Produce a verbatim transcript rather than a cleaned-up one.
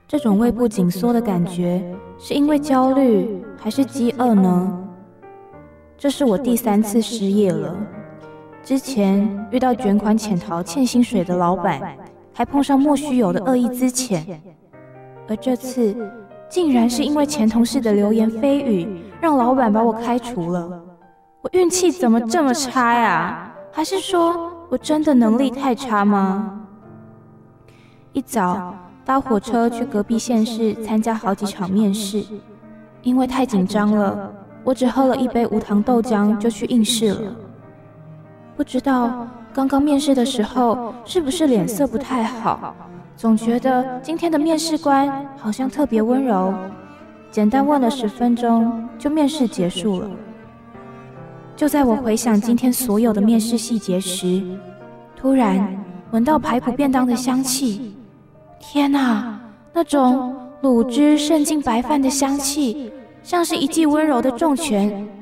这种胃部紧缩的感觉是因为焦虑还是饥饿呢？这是我第三次失业了。之前遇到卷款潜逃欠薪水的老板，还碰上莫须有的恶意资遣，而这次竟然是因为前同事的流言蜚语，让老板把我开除了。我运气怎么这么差呀？还是说我真的能力太差吗？一早搭火车去隔壁县市参加好几场面试，因为太紧张了，我只喝了一杯无糖豆浆就去应试了。不知道刚刚面试的时候是不是脸色不太好，总觉得今天的面试官好像特别温柔，简单问了十分钟就面试结束了。就在我回想今天所有的面试细节时，突然闻到排骨便当的香气。天哪，那种卤汁渗进白饭的香气，像是一记温柔的重拳